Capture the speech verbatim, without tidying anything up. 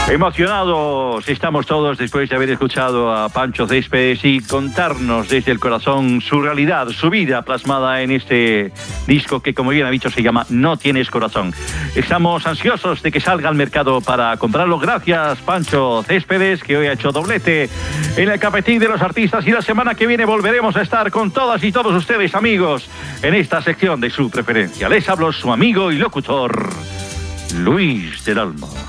Emocionados estamos todos después de haber escuchado a Pancho Céspedes y contarnos desde el corazón su realidad, su vida plasmada en este disco que, como bien ha dicho, se llama No Tienes Corazón. Estamos ansiosos de que salga al mercado para comprarlo. Gracias, Pancho Céspedes, que hoy ha hecho doblete en el Cafetín de los Artistas, y la semana que viene volveremos a estar con todas y todos ustedes, amigos, en esta sección de su preferencia. Les hablo su amigo y locutor, Luis del Olmo.